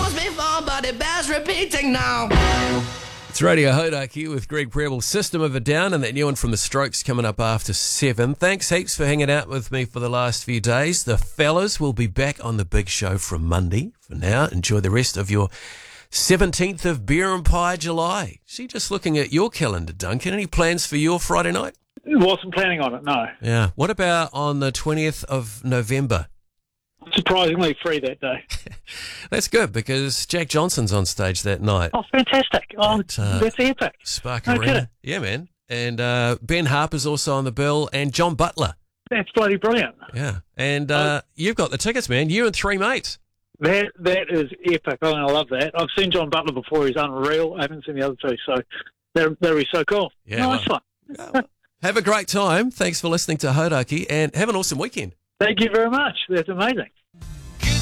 once before, but it bears repeating now. It's Radio Hodaki with Greg Preble, System of a Down, and that new one from The Strokes coming up after 7. Thanks heaps for hanging out with me for the last few days. The fellas will be back on the big show from Monday. For now, enjoy the rest of your 17th of Beer and Pie July. See, just looking at your calendar, Duncan, any plans for your Friday night? Wasn't planning on it, no. Yeah. What about on the 20th of November? Surprisingly free that day. That's good, because Jack Johnson's on stage that night. Oh, fantastic. Oh, At, that's epic. Spark No Arena. kidding. Yeah, man. And Ben Harper's also on the bill, and John Butler. That's bloody brilliant. Yeah. And you've got the tickets, man. You and 3 mates. That is epic. I love that. I've seen John Butler before. He's unreal. I haven't seen the other two, so that'll be so cool. Yeah, Nice well, one. Have a great time. Thanks for listening to Hodaki, and have an awesome weekend. Thank you very much. That's amazing.